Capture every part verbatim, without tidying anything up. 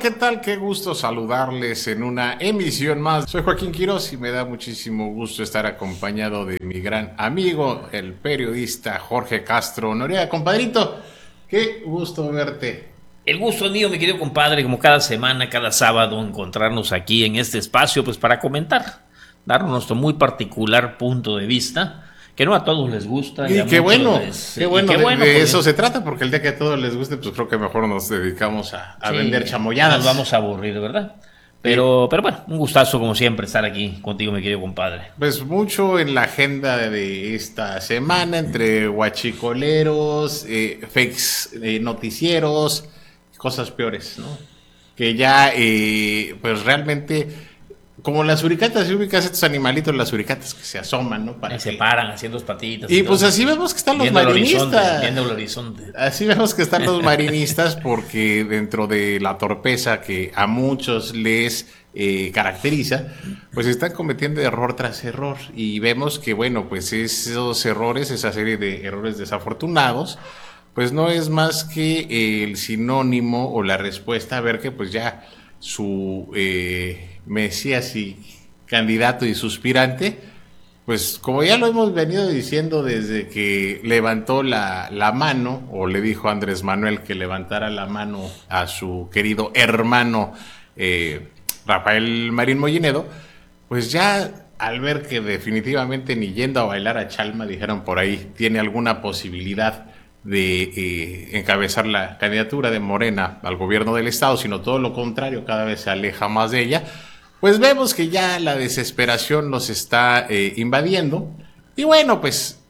¿qué tal? Qué gusto saludarles en una emisión más. Soy Joaquín Quiroz y me da muchísimo gusto estar acompañado de mi gran amigo, el periodista Jorge Castro Noriega. Compadrito, qué gusto verte. El gusto es mío, mi querido compadre, como cada semana, cada sábado, encontrarnos aquí en este espacio, pues para comentar, dar nuestro muy particular punto de vista, que no a todos les gusta. Y, y qué bueno, les, qué bueno, y qué de, bueno de porque, eso se trata, porque el día que a todos les guste, pues creo que mejor nos dedicamos a, a sí, vender chamoyadas. Nos vamos a aburrir, ¿verdad? Pero, sí. pero bueno, un gustazo como siempre estar aquí contigo, mi querido compadre. Pues mucho en la agenda de esta semana, entre guachicoleros, eh, fakes, eh, noticieros, cosas peores, ¿no? Que ya, eh, pues realmente, como las suricatas, si ubicas estos animalitos, las suricatas que se asoman, ¿no? Para y que... se paran haciendo dos patitas. Y, y todo. Pues así vemos que están los viendo marinistas. El viendo el horizonte. Así vemos que están los marinistas porque dentro de la torpeza que a muchos les eh, caracteriza, pues están cometiendo error tras error. Y vemos que, bueno, pues esos errores, esa serie de errores desafortunados, pues no es más que el sinónimo o la respuesta a ver que pues ya su eh, mesías y candidato y suspirante, pues como ya lo hemos venido diciendo desde que levantó la, la mano, o le dijo a Andrés Manuel que levantara la mano a su querido hermano eh, Rafael Marín Mollinedo, pues ya al ver que definitivamente ni yendo a bailar a Chalma, dijeron por ahí, tiene alguna posibilidad de eh, encabezar la candidatura de Morena al gobierno del estado, sino todo lo contrario, cada vez se aleja más de ella, pues vemos que ya la desesperación nos está eh, invadiendo, y bueno, pues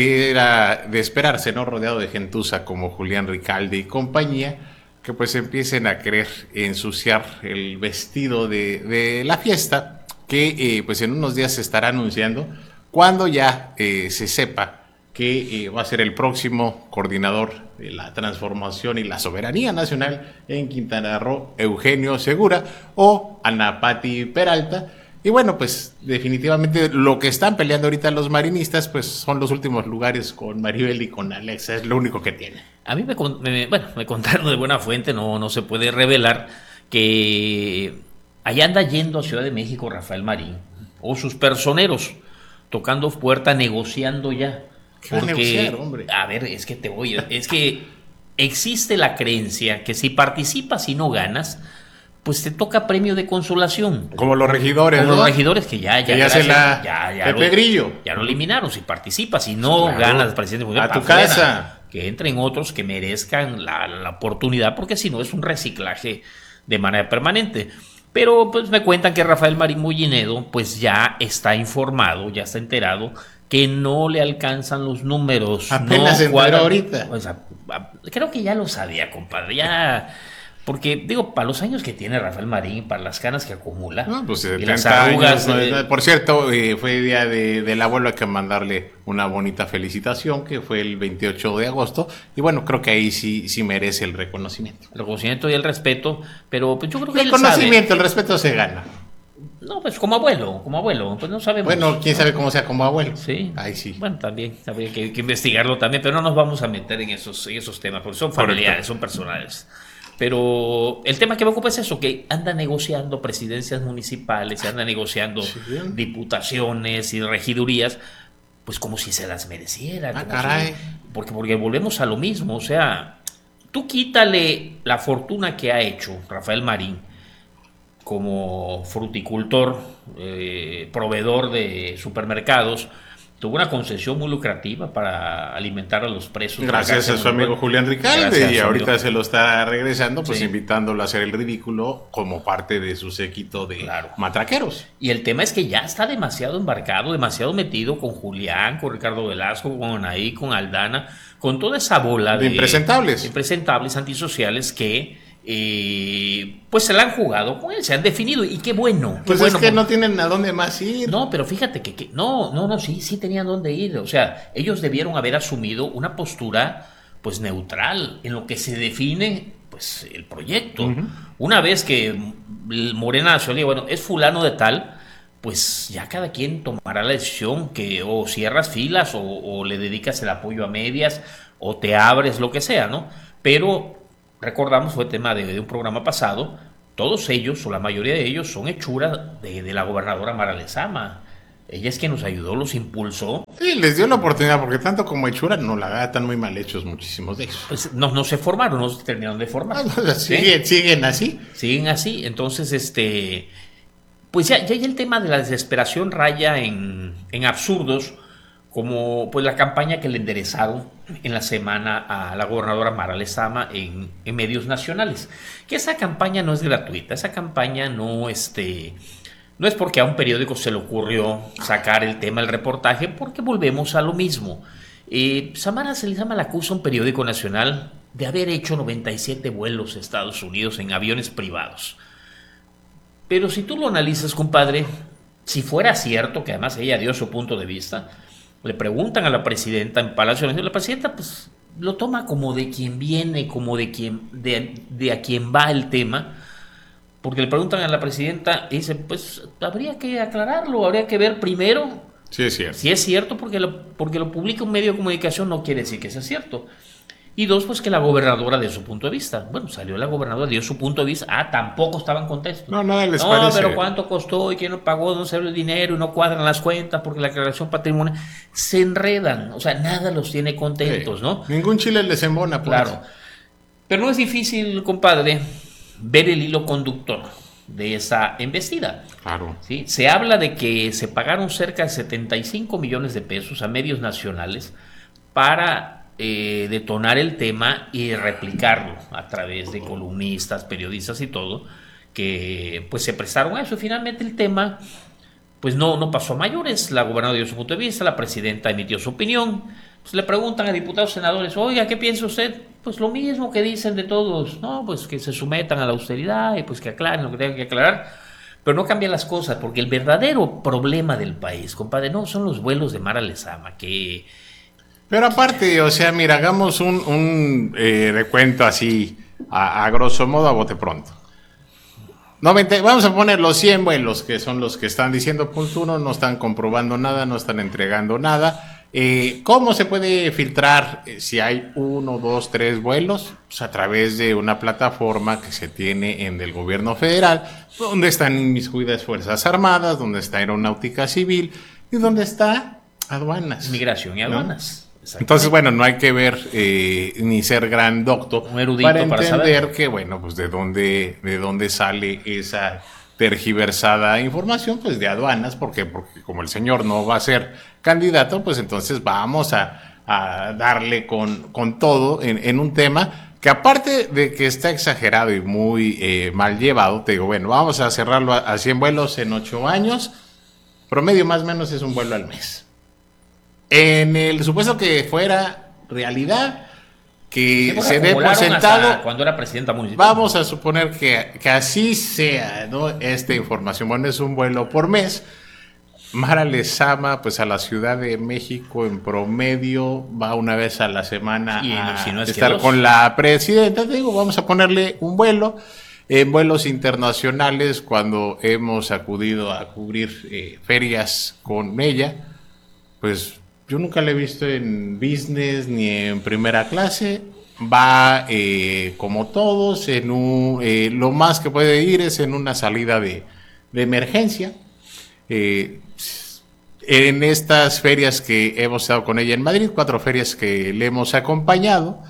era de esperarse, ¿no? Rodeado de gentuza como Julián Ricalde y compañía, que pues empiecen a querer ensuciar el vestido de, de la fiesta, que eh, pues en unos días se estará anunciando, cuando ya eh, se sepa que eh, va a ser el próximo coordinador de la transformación y la soberanía nacional en Quintana Roo, Eugenio Segura o Ana Pati Peralta. Y bueno, pues definitivamente lo que están peleando ahorita los marinistas, pues son los últimos lugares con Maribel y con Alexa, es lo único que tienen. A mí me, me, bueno, me contaron de buena fuente, no, no se puede revelar, que allá anda yendo a Ciudad de México Rafael Marín o sus personeros, tocando puerta, negociando ya. ¿Qué va a negociar, hombre? A ver, es que te voy, es que existe la creencia que si participas y no ganas, pues te toca premio de consolación. Como los regidores, Como ¿no? los regidores que ya, ya, que ya gracias, se la ya, ya Pepe lo, Grillo. Ya lo eliminaron. Si participas y no claro, ganas presidente municipal, a tu casa. Fuera, que entren otros que merezcan la, la oportunidad, porque si no es un reciclaje de manera permanente. Pero pues me cuentan que Rafael Marín Mollinedo pues ya está informado, ya está enterado que no le alcanzan los números. Apenas no se enteró ahorita. O sea, creo que ya lo sabía, compadre. Ya, porque digo, para los años que tiene Rafael Marín, para las canas que acumula, no, pues y las arrugas. Años, no, por cierto, eh, fue día de, del abuelo, hay que mandarle una bonita felicitación, que fue el veintiocho de agosto. Y bueno, creo que ahí sí, sí merece el reconocimiento. El reconocimiento y el respeto, pero pues yo creo que el reconocimiento, el respeto se gana. No, pues como abuelo, como abuelo, pues no sabemos. Bueno, quién sabe cómo sea como abuelo. Sí. Ahí sí. Bueno, también habría que, que investigarlo también, pero no nos vamos a meter en esos, en esos temas, porque son familiares, son personales. Pero el tema que me ocupa es eso, que anda negociando presidencias municipales, anda negociando sí, diputaciones y regidurías, pues como si se las mereciera. Ah, caray. Si, porque, porque volvemos a lo mismo, o sea, tú quítale la fortuna que ha hecho Rafael Marín como fruticultor, eh, proveedor de supermercados, tuvo una concesión muy lucrativa para alimentar a los presos. Gracias a su amigo Julián Ricalde, y ahorita se lo está regresando, pues sí, invitándolo a hacer el ridículo como parte de su séquito de claro. matraqueros. Y el tema es que ya está demasiado embarcado, demasiado metido con Julián, con Ricardo Velasco, con Anaí, con Aldana, con toda esa bola de, de impresentables. De impresentables antisociales que Eh, pues se la han jugado con él, se han definido, y qué bueno. Qué pues bueno, es que no tienen a dónde más ir. No, pero fíjate que, que no, no, no, sí, sí tenían dónde ir. O sea, ellos debieron haber asumido una postura pues neutral en lo que se define pues el proyecto. Uh-huh. Una vez que Morena Nacional, bueno, es fulano de tal, pues ya cada quien tomará la decisión que o cierras filas o, o le dedicas el apoyo a medias o te abres, lo que sea, ¿no? Pero recordamos, fue tema de, de un programa pasado, todos ellos, o la mayoría de ellos, son hechura de, de la gobernadora Mara Lezama. Ella es quien nos ayudó, los impulsó. Sí, les dio la oportunidad, porque tanto como hechura, no, la verdad, están muy mal hechos muchísimos de ellos. Pues no, no se formaron, no se terminaron de formar. Ah, siguen, ¿sí? siguen así. Siguen así, entonces, este, pues ya, ya, ya el tema de la desesperación raya en, en absurdos, como pues la campaña que le enderezaron en la semana a la gobernadora Mara Lezama en, en medios nacionales. Que esa campaña no es gratuita, esa campaña no, este... No es porque a un periódico se le ocurrió sacar el tema, el reportaje, porque volvemos a lo mismo. Eh, Samara Lezama la acusa a un periódico nacional de haber hecho noventa y siete vuelos a Estados Unidos en aviones privados. Pero si tú lo analizas, compadre, si fuera cierto, que además ella dio su punto de vista, le preguntan a la presidenta en Palacio Nacional, la presidenta pues lo toma como de quien viene, como de quien, de, de a quien va el tema. Porque le preguntan a la presidenta y dice, pues habría que aclararlo, habría que ver primero sí, es cierto. si es cierto, porque lo, porque lo publica un medio de comunicación no quiere decir que sea cierto. Y dos, pues que la gobernadora dio su punto de vista. Bueno, salió la gobernadora, dio su punto de vista. Ah, tampoco estaban contentos. No, nada les no, parece. pero ¿cuánto costó y quién lo pagó? ¿Dónde salió el dinero? Y no cuadran las cuentas porque la aclaración patrimonial. Se enredan, o sea, nada los tiene contentos, sí. ¿no? Ningún chile les embona, pues. Claro. Pero no es difícil, compadre, ver el hilo conductor de esa embestida. Claro. ¿Sí? Se habla de que se pagaron cerca de setenta y cinco millones de pesos a medios nacionales para eh, detonar el tema y replicarlo a través de columnistas, periodistas y todo, que pues se prestaron a eso. Y finalmente el tema pues no, no pasó a mayores. La gobernadora dio su punto de vista, la presidenta emitió su opinión. Pues le preguntan a diputados, senadores, oiga, ¿qué piensa usted? Pues lo mismo que dicen de todos, no, pues que se sometan a la austeridad y pues que aclaren lo que tengan que aclarar, pero no cambian las cosas, porque el verdadero problema del país, compadre, no son los vuelos de Mara Lezama, que... Pero aparte, o sea, mira, hagamos un, un eh, recuento así, a, a grosso modo, a bote pronto. noventa, vamos a poner los cien vuelos, que son los que están diciendo punto uno, no están comprobando nada, no están entregando nada. Eh, ¿Cómo se puede filtrar eh, si hay uno, dos, tres vuelos? Pues a través de una plataforma que se tiene en el gobierno federal, donde están inmiscuidas Fuerzas Armadas, donde está Aeronáutica Civil y donde está aduanas. Migración y aduanas. ¿No? Entonces, bueno, no hay que ver eh, ni ser gran doctor Un erudito para entender para que, bueno, pues de dónde, de dónde sale esa tergiversada información, pues de aduanas, porque, porque como el señor no va a ser candidato, pues entonces vamos a, a darle con, con todo en, en un tema que, aparte de que está exagerado y muy eh, mal llevado, te digo, bueno, vamos a cerrarlo a, a cien vuelos en ocho años, promedio más o menos es un vuelo al mes. En el supuesto que fuera realidad, que sí, se dé por sentado, cuando era presidenta municipal. Vamos a suponer que, que así sea, ¿no? Esta información, bueno, es un vuelo por mes. Mara Lezama, pues a la Ciudad de México en promedio va una vez a la semana y, a si no es estar con la presidenta. Te digo, vamos a ponerle un vuelo. En vuelos internacionales, cuando hemos acudido a cubrir eh, ferias con ella, pues yo nunca la he visto en business ni en primera clase. Va eh, como todos, en un, eh, lo más que puede ir es en una salida de, de emergencia. Eh, en estas ferias que hemos estado con ella en Madrid, cuatro ferias que le hemos acompañado,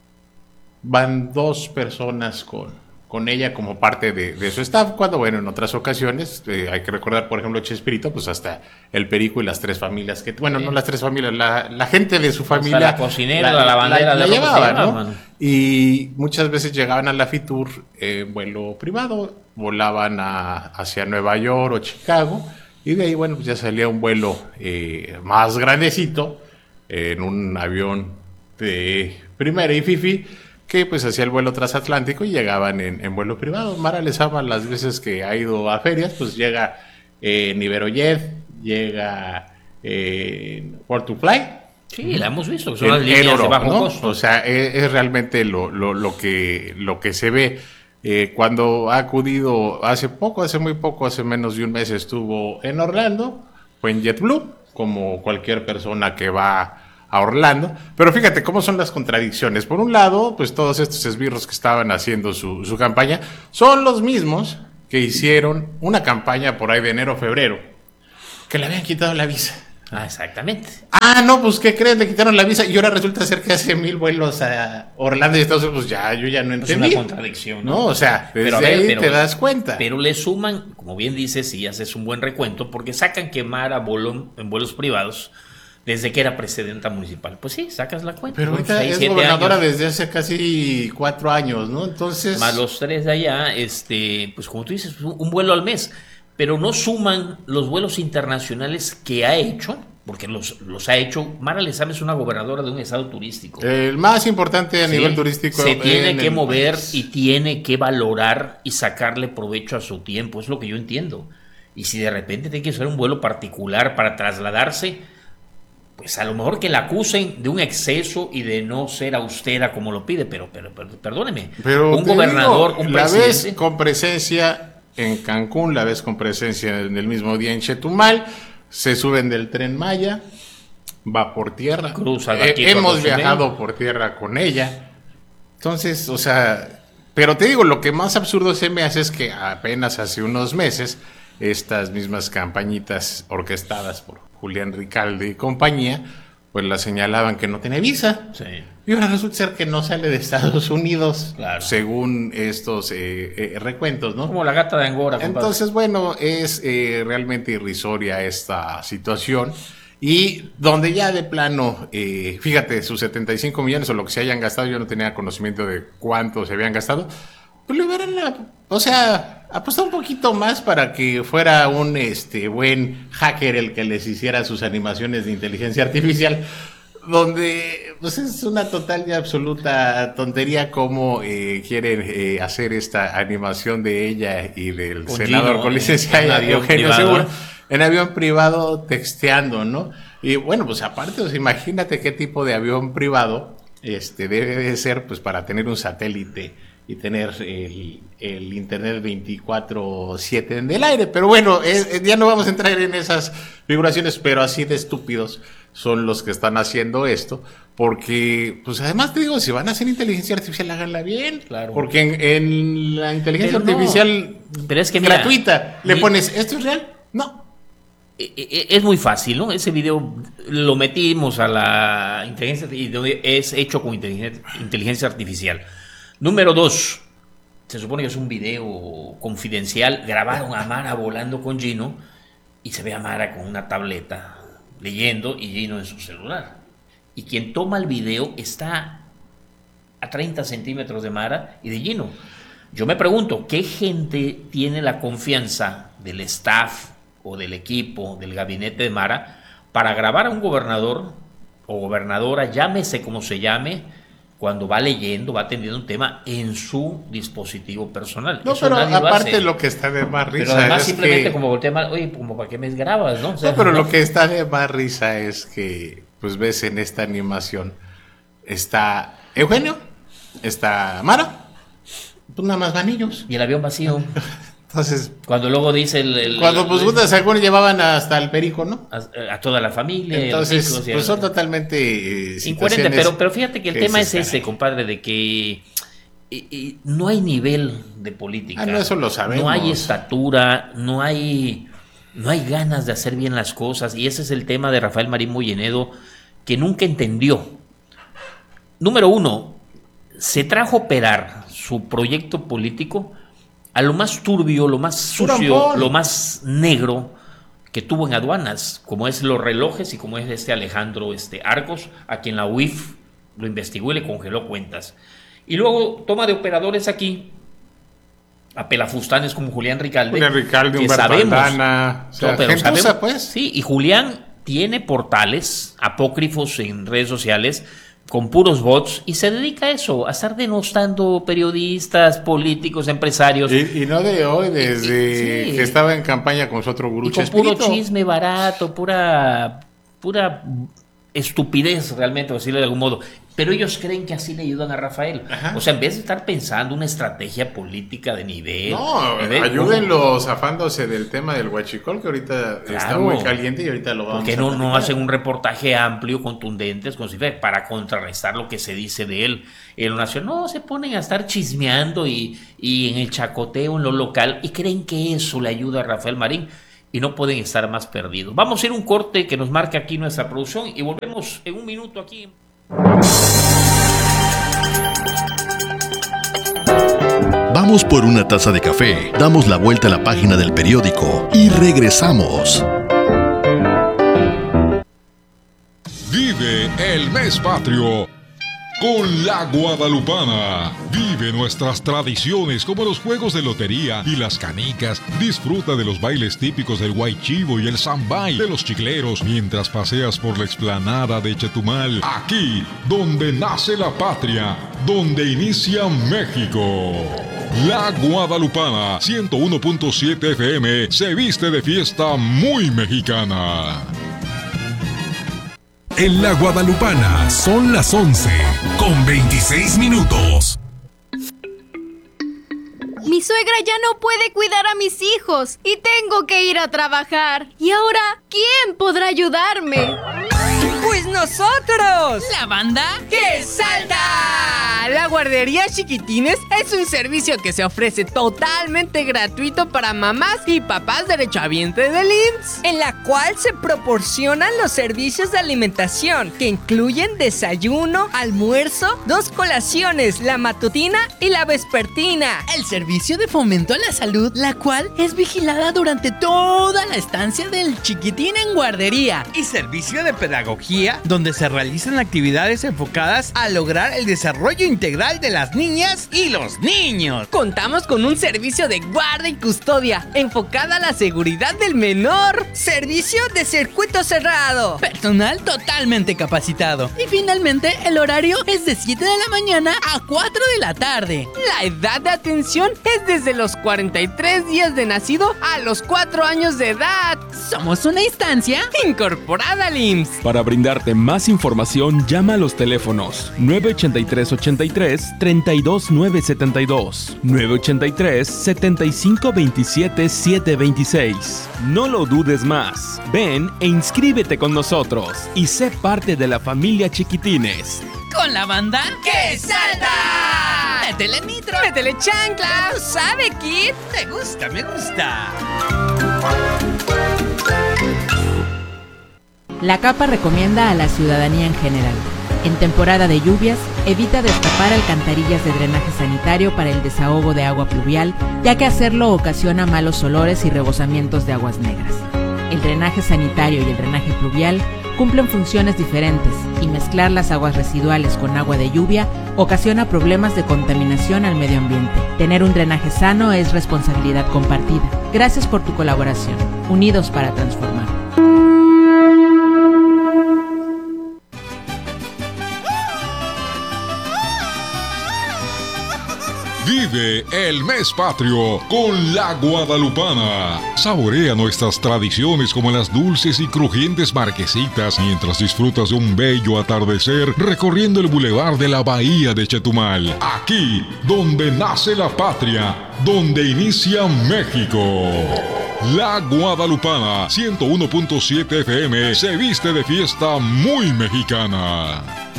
van dos personas con, con ella como parte de, de su staff, cuando, bueno, en otras ocasiones, eh, hay que recordar, por ejemplo, Chespirito, pues hasta el Perico y las tres familias, que bueno, sí. no las tres familias, la, la gente de su familia. La cocinera, la, la lavandera, la, la, la llevaba, ¿no? Mano. Y muchas veces llegaban a la Fitur en eh, vuelo privado, volaban a, hacia Nueva York o Chicago, y de ahí, bueno, pues ya salía un vuelo eh, más grandecito, eh, en un avión de primera y fifi, que pues hacía el vuelo transatlántico y llegaban en, en vuelo privado. Mara Lezama, las veces que ha ido a ferias, pues llega eh, en Iberojet, llega eh, World to Fly. Sí, la hemos visto, que son las líneas Europa, de bajo ¿no? costo. O sea, es, es realmente lo, lo, lo, que, lo que se ve. Eh, cuando ha acudido hace poco, hace muy poco, hace menos de un mes estuvo en Orlando, fue en JetBlue, como cualquier persona que va a Orlando. Pero fíjate cómo son las contradicciones. Por un lado, pues todos estos esbirros que estaban haciendo su, su campaña son los mismos que hicieron una campaña por ahí de enero, febrero, que le habían quitado la visa. Ah, exactamente. Ah, no, pues ¿qué creen? Le quitaron la visa y ahora resulta ser que hace mil vuelos a Orlando y Estados Unidos. Pues ya, yo ya no entendí. Es una contradicción, ¿no? No, o sea, desde pero, ver, ahí pero, te das cuenta. Pero le suman, como bien dices, y haces un buen recuento, porque sacan quemar a Bolón en vuelos privados desde que era presidenta municipal. Pues sí, sacas la cuenta. Pero ahorita seis, es gobernadora años, desde hace casi cuatro años, ¿no? Entonces... Más los tres de allá, este, pues como tú dices, un vuelo al mes. Pero no suman los vuelos internacionales que ha hecho, porque los, los ha hecho. Mara Lezama es una gobernadora de un estado turístico. El más importante a Sí, nivel turístico. se tiene que mover país. y tiene que valorar y sacarle provecho a su tiempo, es lo que yo entiendo. Y si de repente tiene que hacer un vuelo particular para trasladarse, pues a lo mejor que la acusen de un exceso y de no ser austera como lo pide, pero, pero, pero perdóneme, Pero un gobernador, digo, un la presidente... ves con presencia en Cancún, la ves con presencia en el mismo día en Chetumal, se suben del Tren Maya, va por tierra. Cruza de Eh, aquí por hemos Cozumel. viajado por tierra con ella. Entonces, o sea, pero te digo, lo que más absurdo se me hace es que apenas hace unos meses, estas mismas campañitas orquestadas por Julián Ricalde y compañía, pues la señalaban que no tiene visa. Sí. Y ahora resulta ser que no sale de Estados Unidos, Claro. según estos eh, eh, recuentos, ¿no? Como la gata de Angora, compadre. Entonces, bueno, es eh, realmente irrisoria esta situación. Y donde ya de plano, eh, fíjate, sus setenta y cinco millones o lo que se hayan gastado, yo no tenía conocimiento de cuánto se habían gastado, pues le hubieran, o sea, apostado un poquito más para que fuera un este buen hacker el que les hiciera sus animaciones de inteligencia artificial, donde pues es una total y absoluta tontería cómo eh, quieren eh, hacer esta animación de ella y del Con senador Gino, con en- licencia en de avión Eugenio privado. Seguro, en avión privado texteando, ¿no? Y bueno, pues aparte, pues, imagínate qué tipo de avión privado este debe de ser, pues para tener un satélite y tener el, el internet veinticuatro siete en el aire. Pero bueno, es- ya no vamos a entrar en esas figuraciones, pero así de estúpidos son los que están haciendo esto, porque, pues además te digo, si van a hacer inteligencia artificial, háganla bien, Claro. porque en, en la inteligencia Pero no, artificial pero es que mira, gratuita, le mi- pones, ¿esto es real? No. E- e- Es muy fácil, ¿no? Ese video lo metimos a la inteligencia y donde es hecho con inteligencia, inteligencia artificial. Número dos, se supone que es un video confidencial. Grabaron a Mara volando con Gino y se ve a Mara con una tableta leyendo y Gino en su celular. Y quien toma el video está a treinta centímetros de Mara y de Gino. Yo me pregunto, ¿qué gente tiene la confianza del staff o del equipo, del gabinete de Mara, para grabar a un gobernador o gobernadora, llámese como se llame, cuando va leyendo, va atendiendo un tema en su dispositivo personal? No, Eso pero nadie lo aparte hace. lo que está de más risa Pero además es simplemente que... como voltea mal, oye, como para qué me grabas, ¿no? O sea, No, pero ¿no? lo que está de más risa es que, pues ves en esta animación, está Eugenio, está Mara, pues nada más van ellos. Y el avión vacío. Entonces, Cuando luego dice el... el- cuando pues el- putas, algunos llevaban hasta el perico, ¿no? a, a toda la familia. y a los Entonces, hijos y a- pues son totalmente eh, incoherente, situaciones pero, pero fíjate que el que tema se es están ese, ahí. compadre, de que eh, eh, no hay nivel de política. Ah, no, eso lo sabemos. No hay estatura, no hay, no hay ganas de hacer bien las cosas. Y ese es el tema de Rafael Marín Mollenedo, que nunca entendió. Número uno, se trajo a operar su proyecto político a lo más turbio, lo más Puro sucio, ampón. lo más negro que tuvo en aduanas, como es los relojes y como es este Alejandro este, Arcos, a quien la U I F lo investigó y le congeló cuentas. Y luego toma de operadores aquí a pelafustanes como Julián Ricalde. Julián Ricalde, que Humberto sabemos, Aldana, o sea, no, pero gentuza, sabemos- pues. Sí, y Julián tiene portales apócrifos en redes sociales con puros bots y se dedica a eso, a estar denostando periodistas, políticos, empresarios. Y, y no de hoy, desde Sí. que estaba en campaña con su otro Y guruche con puro Espíritu. chisme barato, pura, pura estupidez realmente, por decirlo de algún modo. Pero ellos creen que así le ayudan a Rafael. Ajá. O sea, en vez de estar pensando una estrategia política de nivel... No, de, ayúdenlo zafándose del tema del huachicol, que ahorita claro, está muy caliente y ahorita lo vamos a... ¿Por qué no, no hacen un reportaje amplio, contundente, para contrarrestar lo que se dice de él en lo nacional? No, se ponen a estar chismeando y, y en el chacoteo, en lo local, y creen que eso le ayuda a Rafael Marín. Y no pueden estar más perdidos. Vamos a ir a un corte que nos marca aquí nuestra producción y volvemos en un minuto aquí. Vamos por una taza de café, damos la vuelta a la página del periódico y regresamos. Vive el mes patrio con la Guadalupana. Vive nuestras tradiciones como los juegos de lotería y las canicas. Disfruta de los bailes típicos del Guaychivo y el Zambay, de los chicleros, mientras paseas por la explanada de Chetumal. Aquí, donde nace la patria, donde inicia México. La Guadalupana, ciento uno punto siete F M, se viste de fiesta muy mexicana. En la Guadalupana son las once con veintiséis minutos. Mi suegra ya no puede cuidar a mis hijos y tengo que ir a trabajar. ¿Y ahora quién podrá ayudarme? ¡Pues nosotros! ¿La banda? ¡Que salta! La guardería Chiquitines es un servicio que se ofrece totalmente gratuito para mamás y papás derechohabientes del I M S S, en la cual se proporcionan los servicios de alimentación que incluyen desayuno, almuerzo, dos colaciones, la matutina y la vespertina. El servicio de fomento a la salud, la cual es vigilada durante toda la estancia del chiquitín en guardería. Y servicio de pedagogía, donde se realizan actividades enfocadas a lograr el desarrollo integral de las niñas y los niños. Contamos con un servicio de guarda y custodia enfocada a la seguridad del menor. Servicio de circuito cerrado. Personal totalmente capacitado. Y finalmente el horario es de siete de la mañana a cuatro de la tarde. La edad de atención es desde los cuarenta y tres días de nacido a los cuatro años de edad. Somos una instancia incorporada al I M S S. Para brindarte más información, llama a los teléfonos nueve ochenta y tres ochenta y tres, treinta y dos nueve setenta y dos, nueve ochenta y tres setenta y cinco veintisiete setecientos veintiséis. No lo dudes más. Ven e inscríbete con nosotros y sé parte de la familia Chiquitines. Con la banda ¡Que salta! ¡Métele nitro! ¡Métele chancla! ¿Tú sabes, Kid? Me gusta, me gusta. La CAPA recomienda a la ciudadanía en general: en temporada de lluvias, evita destapar alcantarillas de drenaje sanitario para el desahogo de agua pluvial, ya que hacerlo ocasiona malos olores y rebosamientos de aguas negras. El drenaje sanitario y el drenaje pluvial cumplen funciones diferentes y mezclar las aguas residuales con agua de lluvia ocasiona problemas de contaminación al medio ambiente. Tener un drenaje sano es responsabilidad compartida. Gracias por tu colaboración. Unidos para transformar. Vive el mes patrio con la Guadalupana. Saborea nuestras tradiciones como las dulces y crujientes marquesitas mientras disfrutas de un bello atardecer recorriendo el bulevar de la bahía de Chetumal. Aquí, donde nace la patria, donde inicia México. La Guadalupana, ciento uno punto siete F M, se viste de fiesta muy mexicana.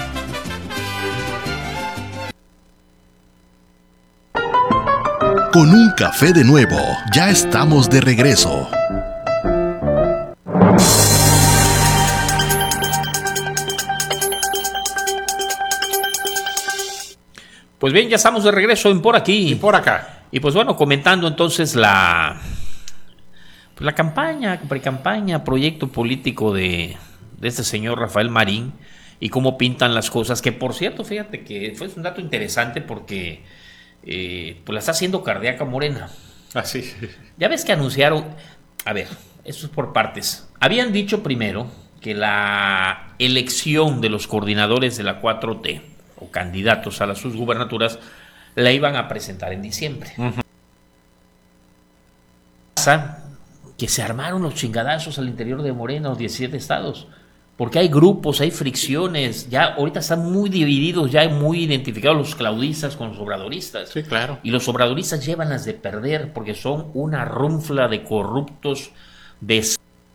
Con un café de nuevo, ya estamos de regreso. Pues bien, ya estamos de regreso en Por Aquí. Y por acá. Y pues bueno, comentando entonces la, pues la campaña, pre-campaña, proyecto político de, de este señor Rafael Marín y cómo pintan las cosas, que por cierto, fíjate que fue un dato interesante porque eh, pues la está haciendo cardíaca Morena. Así. Ya ves que anunciaron, a ver, esto es por partes. Habían dicho primero que la elección de los coordinadores de la cuatro T o candidatos a las sus gubernaturas la iban a presentar en diciembre. Uh-huh. Que se armaron los chingadazos al interior de Morena, los diecisiete estados, porque hay grupos, hay fricciones, ya ahorita están muy divididos, ya muy identificados los claudistas con los obradoristas. Sí, claro. Y los obradoristas llevan las de perder porque son una runfla de corruptos, de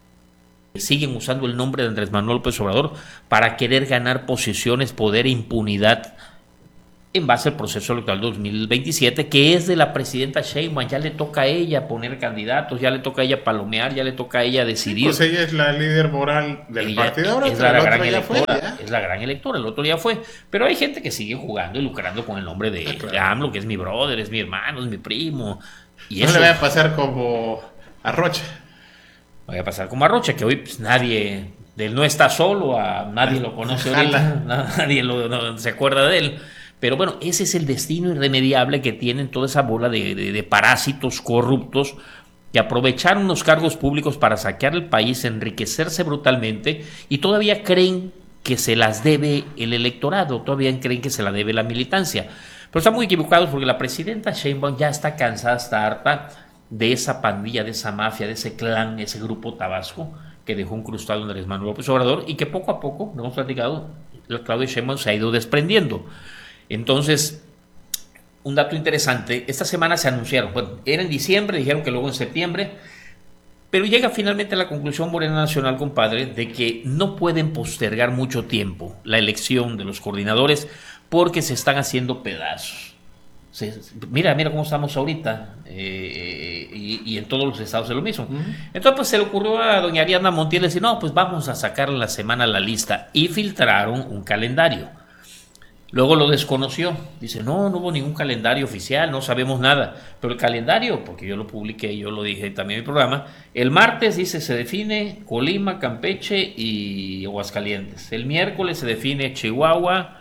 siguen usando el nombre de Andrés Manuel López Obrador para querer ganar posiciones, poder e impunidad en base al proceso electoral dos mil veintisiete, que es de la presidenta Sheinbaum. Ya le toca a ella poner candidatos, ya le toca a ella palomear, ya le toca a ella decidir. Pues ella es la líder moral del ella partido. Ahora es la, la gran ya fue, electora, ya. es la gran electora, el otro día fue. Pero hay gente que sigue jugando y lucrando con el nombre de, ah, claro. de AMLO, que es mi brother, es mi hermano, es mi primo. Y no eso le va a pasar como a Rocha. Vaya a pasar como a Rocha, que hoy pues, nadie, él no está solo, a nadie lo conoce ahorita, nadie lo, no, se acuerda de él. Pero bueno, ese es el destino irremediable que tienen toda esa bola de, de, de parásitos corruptos que aprovecharon los cargos públicos para saquear el país, enriquecerse brutalmente y todavía creen que se las debe el electorado, todavía creen que se la debe la militancia. Pero están muy equivocados porque la presidenta Sheinbaum ya está cansada, está harta de esa pandilla, de esa mafia, de ese clan, ese grupo Tabasco que dejó incrustado Andrés Manuel López Obrador y que poco a poco, lo hemos platicado, Claudia Sheinbaum se ha ido desprendiendo. Entonces, un dato interesante, esta semana se anunciaron, bueno, era en diciembre, dijeron que luego en septiembre, pero llega finalmente a la conclusión Morena Nacional, compadre, de que no pueden postergar mucho tiempo la elección de los coordinadores porque se están haciendo pedazos. Se, mira, mira cómo estamos ahorita, eh, y, y en todos los estados es lo mismo. Uh-huh. Entonces, pues se le ocurrió a doña Ariadna Montiel decir, no, pues vamos a sacar en la semana la lista, y filtraron un calendario. Luego lo desconoció, dice, no, no hubo ningún calendario oficial, no sabemos nada, pero el calendario, porque yo lo publiqué, yo lo dije también en mi programa, el martes dice, se define Colima, Campeche y Aguascalientes, el miércoles se define Chihuahua,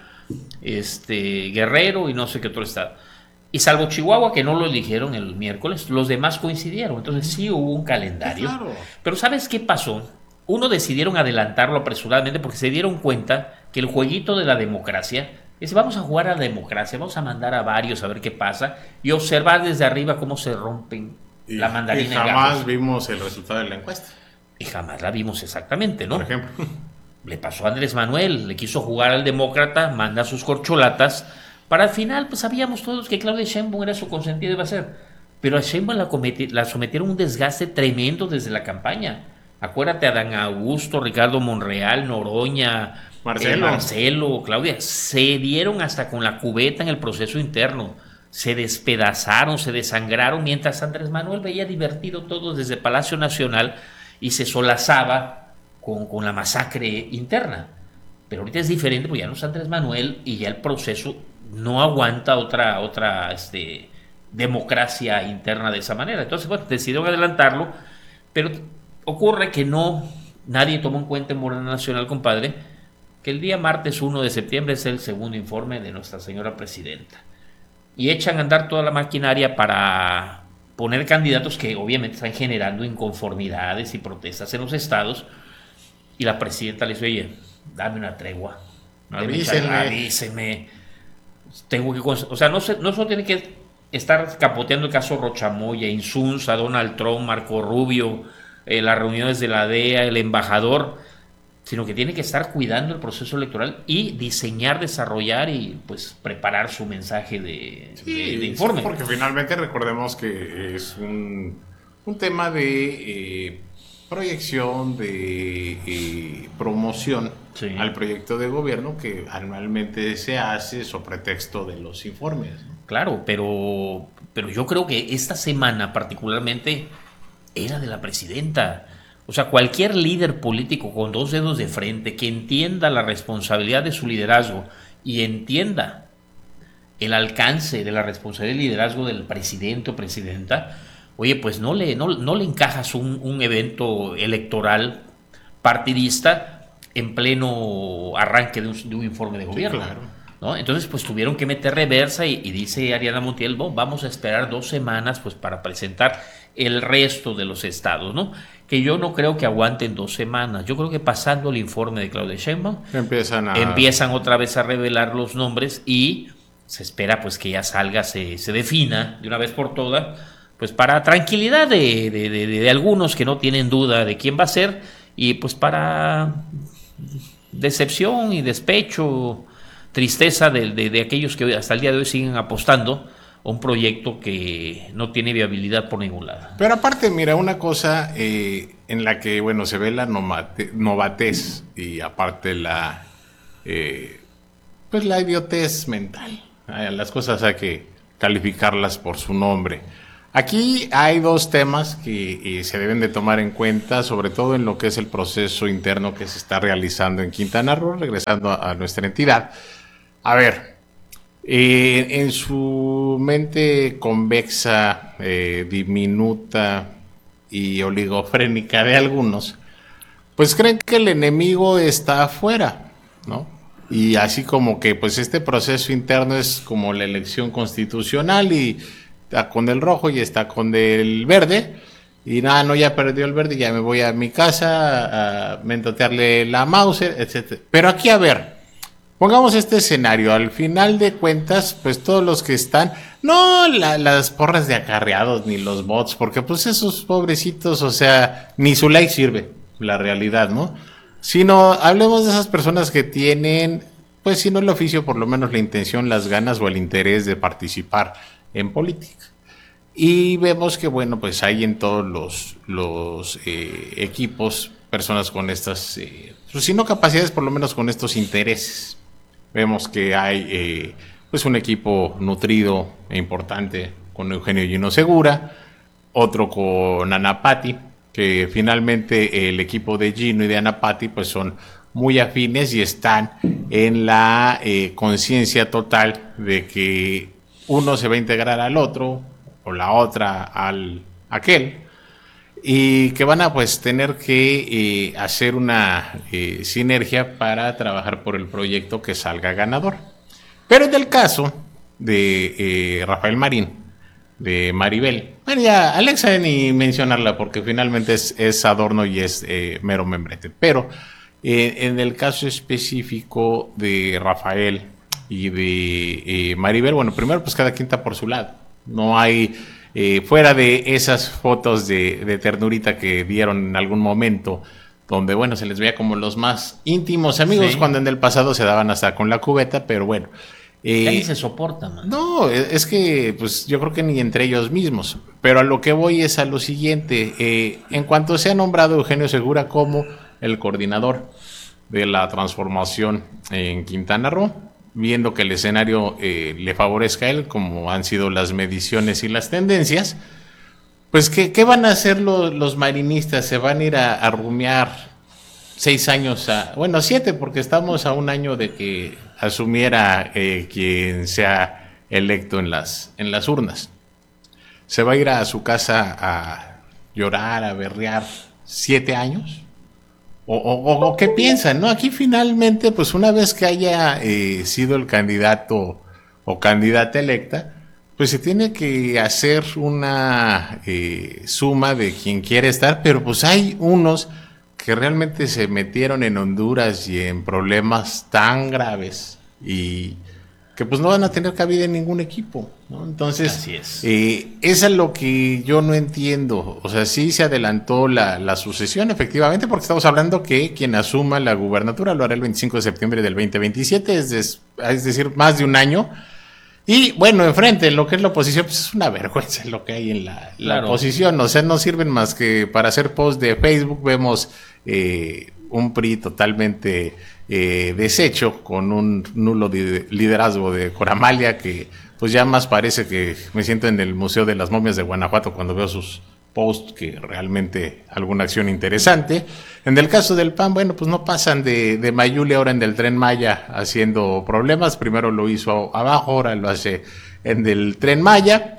este, Guerrero y no sé qué otro estado, y salvo Chihuahua, que no lo eligieron el miércoles, los demás coincidieron, entonces sí hubo un calendario, claro. Pero ¿sabes qué pasó? Uno decidieron adelantarlo apresuradamente porque se dieron cuenta que el jueguito de la democracia es, vamos a jugar a la democracia, vamos a mandar a varios a ver qué pasa y observar desde arriba cómo se rompen y, la mandarina. Y jamás vimos el resultado de la encuesta. Y jamás la vimos exactamente, ¿no? Por ejemplo. Le pasó a Andrés Manuel, le quiso jugar al demócrata, manda sus corcholatas, para al final, pues sabíamos todos que Claudia Sheinbaum era su consentida y iba a ser. Pero a Sheinbaum la, cometi- la sometieron a un desgaste tremendo desde la campaña. Acuérdate, Adán Augusto, Ricardo Monreal, Noroña... Marcelo. Eh, Marcelo, Claudia, se dieron hasta con la cubeta en el proceso interno, se despedazaron, se desangraron, mientras Andrés Manuel veía divertido todo desde Palacio Nacional y se solazaba con, con la masacre interna. Pero ahorita es diferente, porque ya no es Andrés Manuel y ya el proceso no aguanta otra, otra este, democracia interna de esa manera. Entonces, bueno, decidieron adelantarlo, pero ocurre que no, nadie tomó en cuenta en Morena Nacional, compadre, que el día martes uno de septiembre es el segundo informe de Nuestra Señora Presidenta. Y echan a andar toda la maquinaria para poner candidatos que obviamente están generando inconformidades y protestas en los estados. Y la presidenta les dice, oye, dame una tregua. Avísenme. Avísenme. Tengo que... O sea, no, se, no solo tiene que estar capoteando el caso Rochamoya, Insunza, Donald Trump, Marco Rubio, eh, las reuniones de la D E A, el embajador, sino que tiene que estar cuidando el proceso electoral y diseñar, desarrollar y pues preparar su mensaje de, sí, de, de informe. Sí, porque finalmente recordemos que es un, un tema de eh, proyección, de eh, promoción sí. al proyecto de gobierno que anualmente se hace sobre pretexto de los informes, ¿no? Claro, pero, pero yo creo que esta semana particularmente era de la presidenta. O sea, cualquier líder político con dos dedos de frente que entienda la responsabilidad de su liderazgo y entienda el alcance de la responsabilidad del liderazgo del presidente o presidenta, oye, pues no le, no, no le encajas un, un evento electoral partidista en pleno arranque de un, de un informe de gobierno. Sí, claro. ¿No? Entonces, pues tuvieron que meter reversa y, y dice Ariadna Montiel, bueno, vamos a esperar dos semanas pues para presentar el resto de los estados, ¿no? Que yo no creo que aguanten dos semanas. Yo creo que pasando el informe de Claudia Sheinbaum, empiezan, a... empiezan otra vez a revelar los nombres y se espera pues que ya salga, se, se defina de una vez por todas, pues para tranquilidad de, de, de, de algunos que no tienen duda de quién va a ser y pues para decepción y despecho, tristeza de, de, de aquellos que hasta el día de hoy siguen apostando a un proyecto que no tiene viabilidad por ningún lado. Pero aparte, mira, una cosa eh, en la que, bueno, se ve la nomate, novatez y aparte la, eh, pues la idiotez mental. Las cosas hay que calificarlas por su nombre. Aquí hay dos temas que eh, se deben de tomar en cuenta, sobre todo en lo que es el proceso interno que se está realizando en Quintana Roo, regresando a, a nuestra entidad. A ver, eh, en su mente convexa, eh, diminuta y oligofrénica de algunos, pues creen que el enemigo está afuera, ¿no? Y así como que pues este proceso interno es como la elección constitucional y está con el rojo y está con el verde, y nada, no, ya perdió el verde, ya me voy a mi casa a mentotearle la Mauser, etcétera. Pero aquí, a ver, pongamos este escenario, al final de cuentas, pues todos los que están, no la, las porras de acarreados ni los bots, porque pues esos pobrecitos, o sea, ni su like sirve, la realidad, ¿no? Sino hablemos de esas personas que tienen, pues si no el oficio, por lo menos la intención, las ganas o el interés de participar en política. Y vemos que, bueno, pues hay en todos los, los eh, equipos personas con estas, eh, pues, si no capacidades, por lo menos con estos intereses. Vemos que hay eh, pues un equipo nutrido e importante con Eugenio Gino Segura, otro con Anapati, que finalmente el equipo de Gino y de Anapati pues son muy afines y están en la eh, conciencia total de que uno se va a integrar al otro o la otra al aquel, y que van a pues tener que eh, hacer una eh, sinergia para trabajar por el proyecto que salga ganador. Pero en el caso de eh, Rafael Marín, de Maribel, bueno, ya Alexa ni mencionarla porque finalmente es, es adorno y es eh, mero membrete, pero eh, en el caso específico de Rafael y de eh, Maribel, bueno, primero pues cada quien está por su lado, no hay eh, fuera de esas fotos de, de ternurita que dieron en algún momento, donde bueno, se les veía como los más íntimos amigos, sí, cuando en el pasado se daban hasta con la cubeta, pero bueno. Eh, ya ni se soporta, man. No, es que pues yo creo que ni entre ellos mismos, pero a lo que voy es a lo siguiente, eh, en cuanto se ha nombrado Eugenio Segura como el coordinador de la transformación en Quintana Roo, viendo que el escenario eh, le favorezca a él, como han sido las mediciones y las tendencias, pues ¿qué, qué van a hacer los, los marinistas? ¿Se van a ir a, a rumiar seis años, a, bueno, siete, porque estamos a un año de que asumiera eh, quien sea electo en las, en las urnas? ¿Se va a ir a su casa a llorar, a berrear siete años? ¿O, o, o qué piensan, no? Aquí finalmente, pues una vez que haya eh, sido el candidato o candidata electa, pues se tiene que hacer una eh, suma de quien quiere estar, pero pues hay unos que realmente se metieron en Honduras y en problemas tan graves y que pues no van a tener cabida en ningún equipo, ¿no? Entonces, así es. Eh, eso es lo que yo no entiendo. O sea, sí se adelantó la, la sucesión, efectivamente, porque estamos hablando que quien asuma la gubernatura lo hará el veinticinco de septiembre del veinte veintisiete, es, des, es decir, más de un año. Y bueno, enfrente, en lo que es la oposición, pues es una vergüenza lo que hay en la, la claro. oposición. O sea, no sirven más que para hacer post de Facebook. Vemos eh, un P R I totalmente eh, deshecho, con un nulo de liderazgo de Coramalia, que pues ya más parece que me siento en el Museo de las Momias de Guanajuato cuando veo sus posts, que realmente alguna acción interesante. En el caso del P A N, bueno, pues no pasan de, de Mayuli ahora en el Tren Maya haciendo problemas. Primero lo hizo abajo, ahora lo hace en el Tren Maya.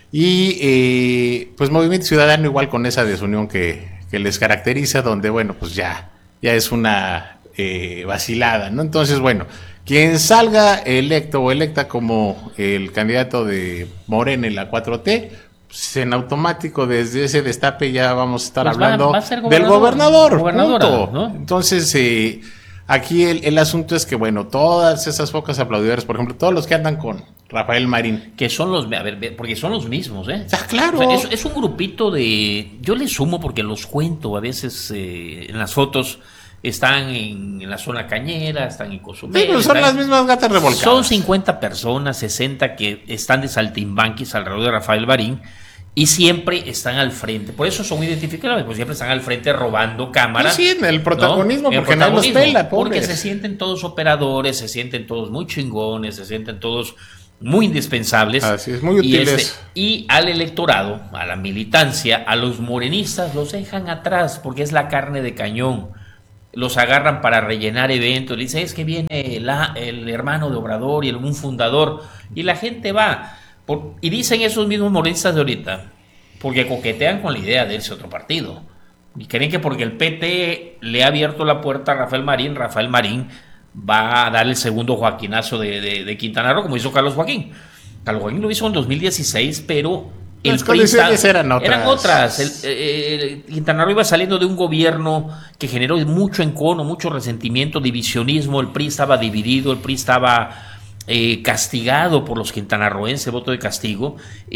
Y eh, pues Movimiento Ciudadano igual con esa desunión que, que les caracteriza, donde bueno, pues ya, ya es una eh, vacilada, ¿no? Entonces, bueno, quien salga electo o electa como el candidato de Morena en la cuatro T, pues en automático desde ese destape ya vamos a estar pues hablando va, va a del gobernador, punto, ¿no? Entonces, eh, aquí el, el asunto es que, bueno, todas esas focas aplaudidoras, por ejemplo, todos los que andan con Rafael Marín, que son los, a ver, porque son los mismos, ¿eh? Ah, claro. O sea, es, es un grupito de, yo les sumo porque los cuento a veces eh, en las fotos, están en, en la zona cañera, están en Cozumel. Sí, pero son las mismas gatas revolcadas. Son cincuenta personas, sesenta que están de saltimbanquis alrededor de Rafael Marín y siempre están al frente. Por eso son identificables, porque siempre están al frente robando cámaras. Sí, en el protagonismo, ¿no? porque el no protagonismo, los pela, pobres. porque se sienten todos operadores, se sienten todos muy chingones, se sienten todos muy indispensables. Así es, muy útiles. Y, este, y al electorado, a la militancia, a los morenistas los dejan atrás porque es la carne de cañón. Los agarran para rellenar eventos. Le dicen, es que viene la, el hermano de Obrador y el, un fundador. Y la gente va. Por, y dicen esos mismos morenistas de ahorita, porque coquetean con la idea de irse a otro partido. Y creen que porque el P T le ha abierto la puerta a Rafael Marín, Rafael Marín va a dar el segundo Joaquinazo de, de, de Quintana Roo, como hizo Carlos Joaquín. Carlos Joaquín lo hizo en dos mil dieciséis, pero el las condiciones eran otras. Eran otras. El, el, Quintana Roo iba saliendo de un gobierno que generó mucho encono, mucho resentimiento, divisionismo. El P R I estaba dividido, el P R I estaba eh, castigado por los quintanarroenses, voto de castigo.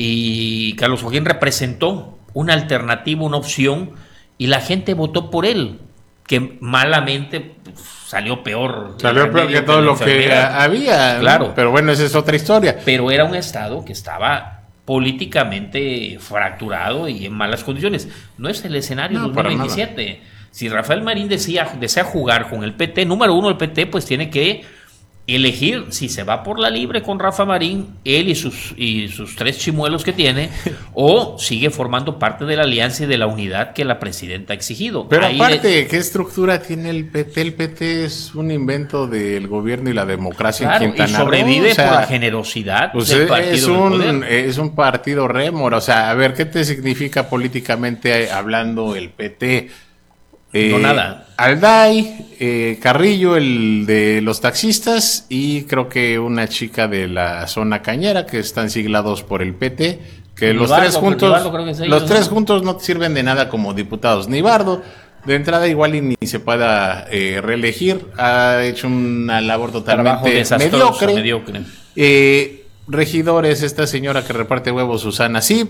Y Carlos Joaquín representó una alternativa, una opción, y la gente votó por él, que malamente salió peor. Salió peor que todo lo que había. Claro. Pero bueno, esa es otra historia. Pero era un estado que estaba políticamente fracturado y en malas condiciones. No es el escenario no, dos mil veintisiete. Si Rafael Marín decía, desea jugar con el P T, número uno, el P T pues tiene que elegir si se va por la libre con Rafa Marín, él y sus, y sus tres chimuelos que tiene, o sigue formando parte de la alianza y de la unidad que la presidenta ha exigido. Pero Ahí aparte, de... ¿qué estructura tiene el P T? El P T es un invento del gobierno y la democracia claro, en Quintana Roo. Y sobrevive o sea, por la generosidad pues del es, partido un, del es un partido rémora. O sea, a ver, ¿qué te significa políticamente hablando el P T? Eh, no nada. Alday, eh, Carrillo, el de los taxistas, y creo que una chica de la zona cañera que están siglados por el P T, que Nibardo, los tres juntos, Nibardo, creo que es ellos, los tres ¿no? juntos no sirven de nada como diputados. Nibardo, de entrada igual y ni se pueda eh, reelegir, ha hecho una labor totalmente mediocre. mediocre. Eh, regidores, esta señora que reparte huevos, Susana Sib.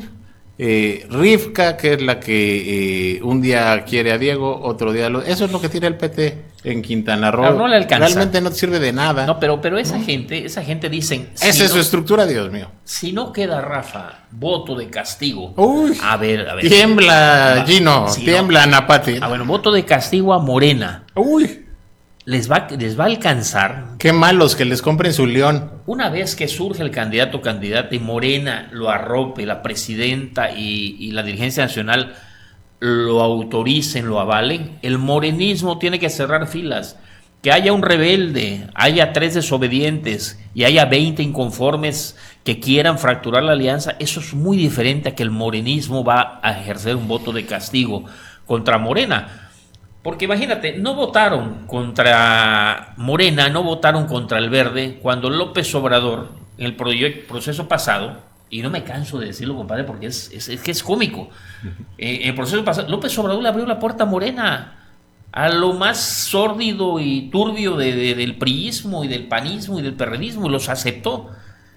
Eh, Rivka, que es la que eh, un día quiere a Diego, otro día lo... Eso es lo que tiene el P T en Quintana Roo. Claro, no le alcanza. Realmente no te sirve de nada. No, pero, pero esa gente, esa gente dicen... Esa si es no, su estructura, Dios mío. Si no queda Rafa, voto de castigo. Uy, a ver, a ver. Tiembla, va, Gino, si tiembla, no, Napati. Ah, bueno, voto de castigo a Morena. Uy. Les va, les va a alcanzar. Qué malos que les compren su león. Una vez que surge el candidato o candidata y Morena lo arrope, la presidenta y, y la dirigencia nacional lo autoricen, lo avalen, el morenismo tiene que cerrar filas. Que haya un rebelde, haya tres desobedientes y haya veinte inconformes que quieran fracturar la alianza, eso es muy diferente a que el morenismo va a ejercer un voto de castigo contra Morena. Porque imagínate, no votaron contra Morena, no votaron contra el Verde, cuando López Obrador, en el proceso pasado, y no me canso de decirlo, compadre, porque es, es, es que es cómico, eh, en el proceso pasado, López Obrador le abrió la puerta a Morena, a lo más sórdido y turbio de, de, del priismo y del panismo y del perredismo, y los aceptó.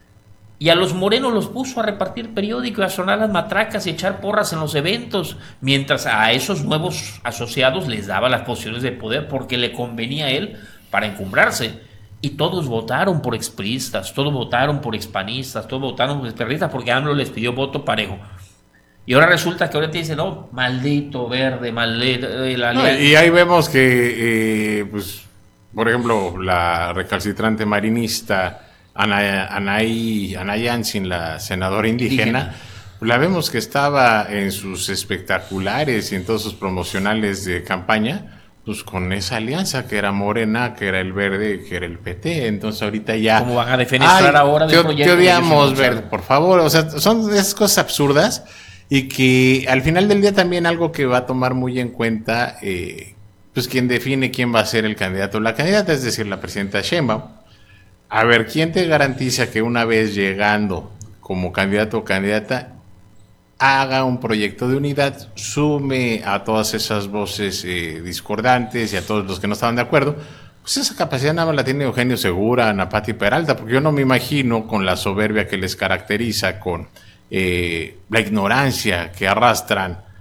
Y a los morenos los puso a repartir periódico, a sonar las matracas y echar porras en los eventos, mientras a esos nuevos asociados les daba las posiciones de poder porque le convenía a él para encumbrarse. Y todos votaron por expristas, todos votaron por expanistas, todos votaron por experristas porque AMLO les pidió voto parejo. Y ahora resulta que ahora te dicen, no, maldito verde, maldito... Eh, la no, y ahí vemos que, eh, pues, por ejemplo, la recalcitrante marinista... Ana, Anaí, Anaí Ansin, la senadora indígena, indígena, la vemos que estaba en sus espectaculares y en todos sus promocionales de campaña, pues con esa alianza que era Morena, que era el Verde, que era el P T. Entonces ahorita ya... ¿Cómo van a defenestrar ahora del te, proyecto? Te odiamos, Verde, por favor. O sea, son esas cosas absurdas y que al final del día también algo que va a tomar muy en cuenta, eh, pues quien define quién va a ser el candidato. La candidata, es decir, la presidenta Sheinbaum. A ver, ¿quién te garantiza que una vez llegando como candidato o candidata haga un proyecto de unidad, sume a todas esas voces eh, discordantes y a todos los que no estaban de acuerdo? Pues esa capacidad nada más la tiene Eugenio Segura, Napati Peralta, porque yo no me imagino con la soberbia que les caracteriza, con eh, la ignorancia que arrastran,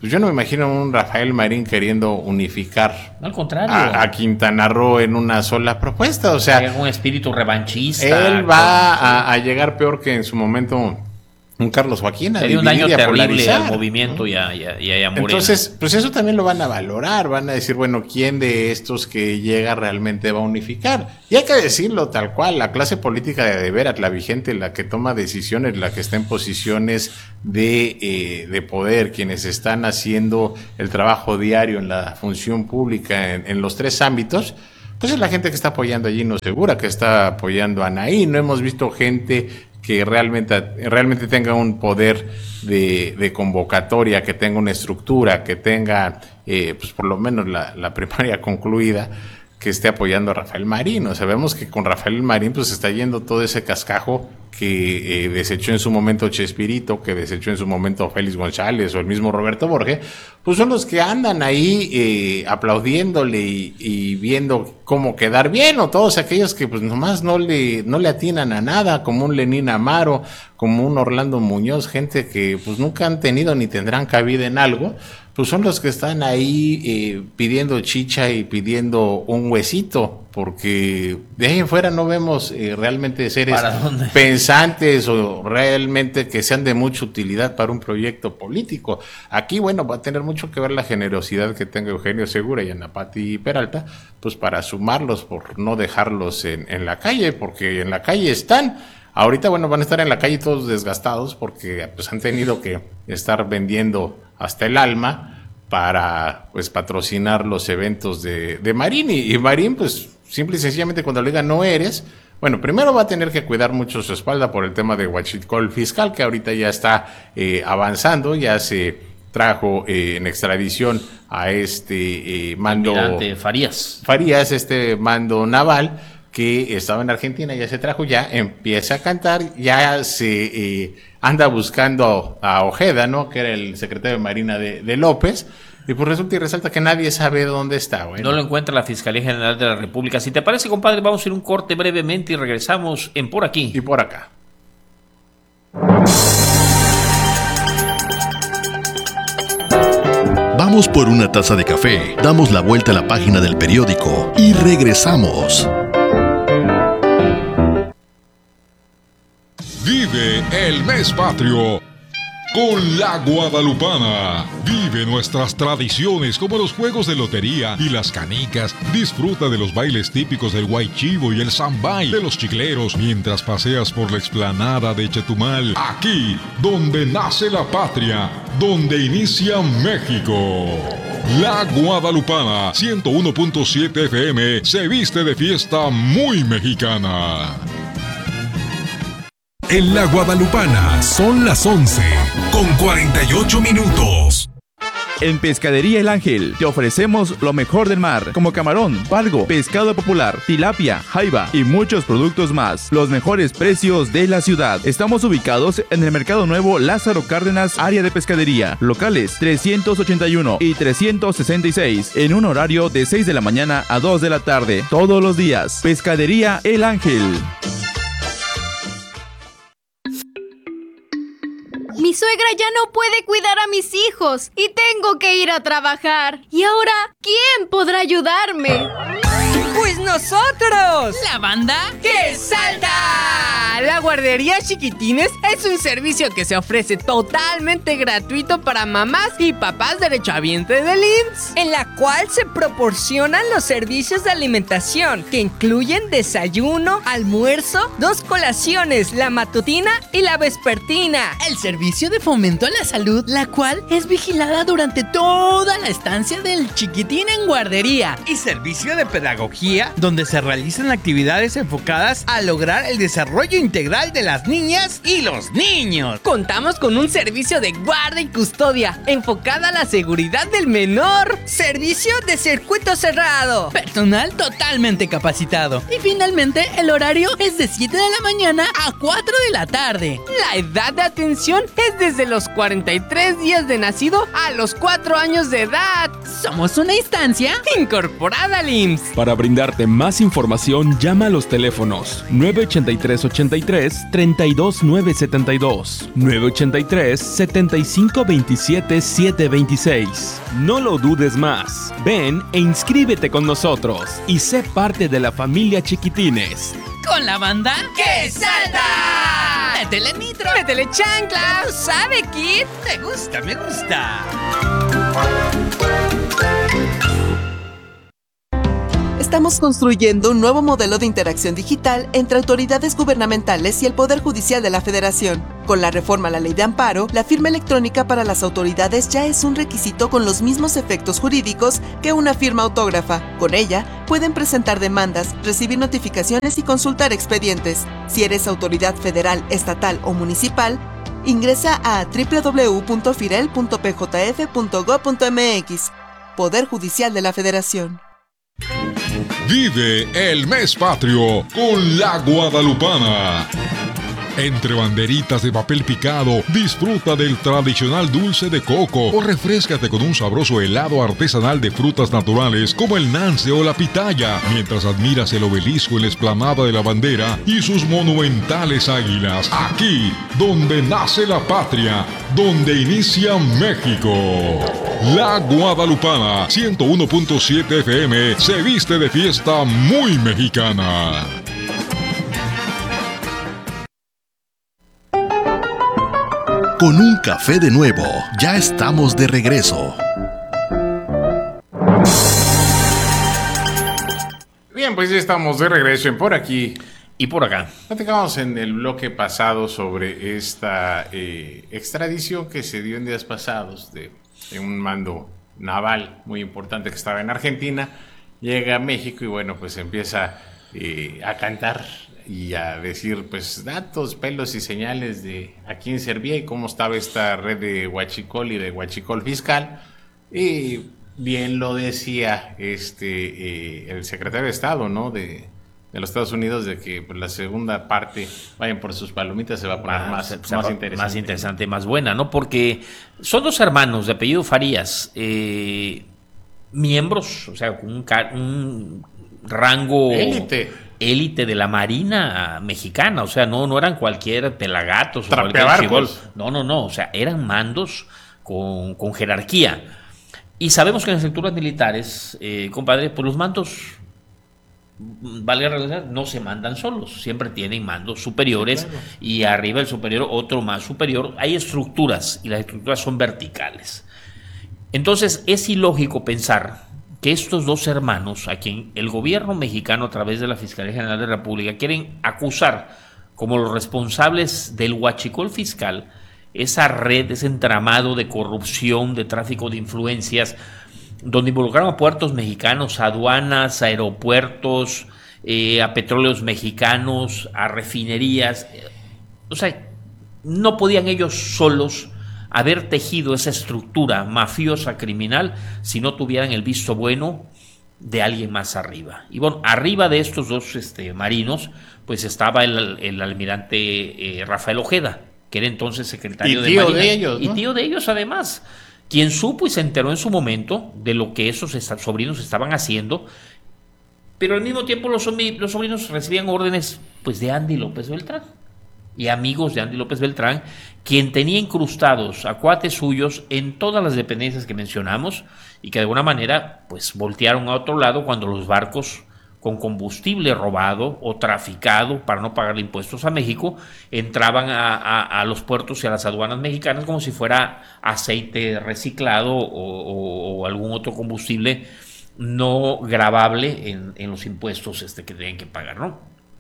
pues yo no me imagino un Rafael Marín queriendo unificar al contrario a, a Quintana Roo en una sola propuesta. O sea, hay un espíritu revanchista. Él va a, a llegar peor que en su momento un Carlos Joaquín. Sería un daño terrible al movimiento, ¿no? y, a, y, a, y a Morena. Entonces, pues eso también lo van a valorar. Van a decir, bueno, ¿quién de estos que llega realmente va a unificar? Y hay que decirlo tal cual, la clase política de de veras, la vigente, la que toma decisiones, la que está en posiciones de, eh, de poder, quienes están haciendo el trabajo diario en la función pública en, en los tres ámbitos, pues es la gente que está apoyando allí No Segura, que está apoyando a Anaí. No hemos visto gente que realmente, realmente tenga un poder de, de convocatoria, que tenga una estructura, que tenga eh, pues por lo menos la, la primaria concluida, que esté apoyando a Rafael Marín. O sea, vemos que con Rafael Marín pues está yendo todo ese cascajo que eh, desechó en su momento Chespirito, que desechó en su momento Félix González o el mismo Roberto Borges, pues son los que andan ahí eh, aplaudiéndole y, y viendo cómo quedar bien, o todos aquellos que pues nomás no le, no le atinan a nada, como un Lenín Amaro, como un Orlando Muñoz, gente que pues nunca han tenido ni tendrán cabida en algo, pues son los que están ahí eh, pidiendo chicha y pidiendo un huesito, porque de ahí en fuera no vemos eh, realmente seres pensantes o realmente que sean de mucha utilidad para un proyecto político. Aquí, bueno, va a tener mucho que ver la generosidad que tenga Eugenio Segura y Ana Pati Peralta, pues para sumarlos, por no dejarlos en, en la calle, porque en la calle están. Ahorita, bueno, van a estar en la calle todos desgastados porque pues han tenido que estar vendiendo hasta el alma para pues patrocinar los eventos de, de Marín. Y, y Marín, pues simple y sencillamente cuando le digan no eres, bueno, primero va a tener que cuidar mucho su espalda por el tema de huachicol fiscal, que ahorita ya está eh, avanzando, ya se trajo eh, en extradición a este eh, mando... Almirante Farías. Farías, este mando naval, que estaba en Argentina, ya se trajo, ya empieza a cantar, ya se eh, anda buscando a Ojeda, ¿no? Que era el secretario de Marina de, de López, y pues resulta y resalta que nadie sabe dónde está. Bueno. No lo encuentra la Fiscalía General de la República. Si te parece, compadre, vamos a ir un corte brevemente y regresamos en Por Aquí. Y por acá. Vamos por una taza de café, damos la vuelta a la página del periódico y regresamos. Vive el mes patrio con la Guadalupana. Vive nuestras tradiciones como los juegos de lotería y las canicas. Disfruta de los bailes típicos del Guaychivo y el Zambay, de los chicleros, mientras paseas por la explanada de Chetumal. Aquí, donde nace la patria, donde inicia México. La Guadalupana, ciento uno punto siete F M, se viste de fiesta muy mexicana. En la Guadalupana son las once con cuarenta y ocho minutos. En Pescadería El Ángel te ofrecemos lo mejor del mar, como camarón, pargo, pescado popular, tilapia, jaiba y muchos productos más. Los mejores precios de la ciudad. Estamos ubicados en el Mercado Nuevo Lázaro Cárdenas, área de pescadería. Locales trescientos ochenta y uno y trescientos sesenta y seis, en un horario de seis de la mañana a dos de la tarde, todos los días. Pescadería El Ángel. Mi suegra ya no puede cuidar a mis hijos y tengo que ir a trabajar. ¿Y ahora quién podrá ayudarme? ¡Pues nosotros! ¿La banda que salta! La guardería Chiquitines es un servicio que se ofrece totalmente gratuito para mamás y papás derechohabientes del I M S S, en la cual se proporcionan los servicios de alimentación que incluyen desayuno, almuerzo, dos colaciones, la matutina y la vespertina. El servicio de fomento a la salud, la cual es vigilada durante toda la estancia del chiquitín en guardería. Y servicio de pedagogía, donde se realizan actividades enfocadas a lograr el desarrollo integral de las niñas y los niños. Contamos con un servicio de guarda y custodia enfocada a la seguridad del menor. Servicio de circuito cerrado. Personal totalmente capacitado. Y finalmente el horario es de siete de la mañana a cuatro de la tarde. La edad de atención es desde los cuarenta y tres días de nacido a los cuatro años de edad. Somos una instancia incorporada al I M S S. Para brindarte más información, llama a los teléfonos nueve ocho tres, ocho tres, tres dos nueve siete dos, nueve ocho tres, siete cinco dos siete, siete dos seis. No lo dudes más. Ven e inscríbete con nosotros y sé parte de la familia Chiquitines. Con la banda ¡Que salta! ¡Métele nitro! ¡Métele chancla! ¿Sabe, Kid? Me gusta, me gusta. Estamos construyendo un nuevo modelo de interacción digital entre autoridades gubernamentales y el Poder Judicial de la Federación. Con la reforma a la Ley de Amparo, la firma electrónica para las autoridades ya es un requisito con los mismos efectos jurídicos que una firma autógrafa. Con ella, pueden presentar demandas, recibir notificaciones y consultar expedientes. Si eres autoridad federal, estatal o municipal, ingresa a doble u doble u doble u punto firel punto p j f punto gob punto m x. Poder Judicial de la Federación. Vive el mes patrio con la Guadalupana. Entre banderitas de papel picado, disfruta del tradicional dulce de coco o refréscate con un sabroso helado artesanal de frutas naturales como el nance o la pitaya, mientras admiras el obelisco en la explanada de la bandera y sus monumentales águilas. Aquí, donde nace la patria, donde inicia México. La Guadalupana, ciento uno punto siete F M, se viste de fiesta muy mexicana. Con un café de nuevo, ya estamos de regreso. Bien, pues ya estamos de regreso en Por Aquí y Por Acá. Platicamos en el bloque pasado sobre esta eh, extradición que se dio en días pasados de, de un mando naval muy importante que estaba en Argentina. Llega a México y bueno, pues empieza eh, a cantar y a decir pues datos, pelos y señales de a quién servía y cómo estaba esta red de huachicol y de huachicol fiscal. Y bien lo decía este eh, el secretario de Estado, ¿no? de, de los Estados Unidos, de que pues, la segunda parte, vayan por sus palomitas, se va a poner más, más, más, más interesante. Más interesante, más buena, ¿no? Porque son dos hermanos de apellido Farías, eh, miembros, o sea, con un, un rango élite. élite de la Marina mexicana, o sea, no, no eran cualquier pelagatos o cualquier chibol. No, no, no, o sea, eran mandos con, con jerarquía. Y sabemos que en las estructuras militares, eh, compadre, pues los mandos, valga la realidad, no se mandan solos, siempre tienen mandos superiores, sí, claro. Y arriba el superior, otro más superior. Hay estructuras y las estructuras son verticales. Entonces es ilógico pensar que estos dos hermanos, a quien el gobierno mexicano a través de la Fiscalía General de la República quieren acusar como los responsables del huachicol fiscal, esa red, ese entramado de corrupción, de tráfico de influencias, donde involucraron a puertos mexicanos, a aduanas, a aeropuertos, eh, a petróleos mexicanos, a refinerías. O sea, no podían ellos solos haber tejido esa estructura mafiosa, criminal, si no tuvieran el visto bueno de alguien más arriba. Y bueno, arriba de estos dos este, marinos, pues estaba el, el almirante eh, Rafael Ojeda, que era entonces secretario de Marina. De ellos, ¿no? Y tío de ellos, además, quien supo y se enteró en su momento de lo que esos sobrinos estaban haciendo, pero al mismo tiempo los, los sobrinos recibían órdenes pues de Andy López Beltrán y amigos de Andy López Beltrán, quien tenía incrustados a cuates suyos en todas las dependencias que mencionamos y que de alguna manera pues voltearon a otro lado cuando los barcos con combustible robado o traficado para no pagar impuestos a México entraban a, a, a los puertos y a las aduanas mexicanas como si fuera aceite reciclado o, o, o algún otro combustible no gravable en, en los impuestos este, que tenían que pagar, ¿no?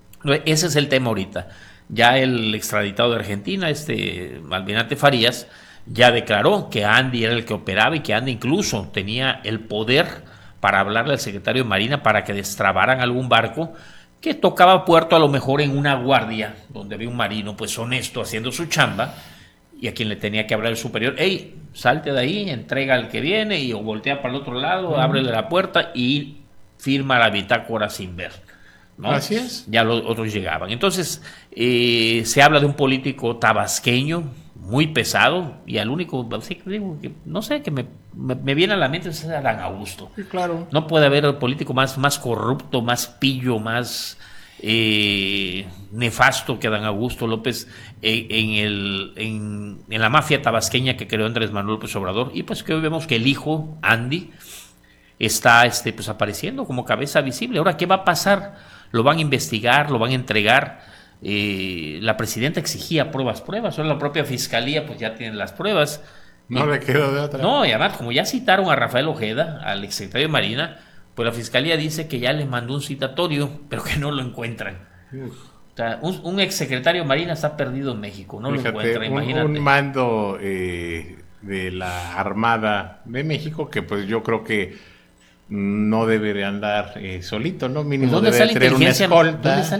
Ese es el tema ahorita. Ya el extraditado de Argentina, este almirante Farías, ya declaró que Andy era el que operaba y que Andy incluso tenía el poder para hablarle al secretario de Marina para que destrabaran algún barco que tocaba puerto a lo mejor en una guardia, donde había un marino pues honesto haciendo su chamba y a quien le tenía que hablar el superior, hey, salte de ahí, entrega al que viene y o voltea para el otro lado, uh-huh. ábrele la puerta y firma la bitácora sin ver. ¿No? Así es. Ya los otros llegaban. Entonces, eh, se habla de un político tabasqueño, muy pesado, y al único, así que digo, que, no sé, que me, me, me viene a la mente es Adán Augusto. Sí, claro. No puede haber político más, más corrupto, más pillo, más eh, nefasto que Adán Augusto López en, en, el, en, en la mafia tabasqueña que creó Andrés Manuel López Obrador. Y pues que hoy vemos que el hijo, Andy, está este, pues, apareciendo como cabeza visible. Ahora, ¿qué va a pasar? Lo van a investigar, lo van a entregar. Eh, la presidenta exigía pruebas, pruebas. Ahora la propia fiscalía pues ya tiene las pruebas. No y, le quedó de otra. No, y además, como ya citaron a Rafael Ojeda, al exsecretario de Marina, pues la fiscalía dice que ya le mandó un citatorio, pero que no lo encuentran. Uf. O sea, un, un exsecretario de Marina está perdido en México, no Fíjate, lo encuentra, imagínate. Un, un mando eh, de la Armada de México que pues yo creo que no debe de andar eh, solito, ¿no? Mínimo ¿Dónde debe tener una escolta. ¿Dónde sale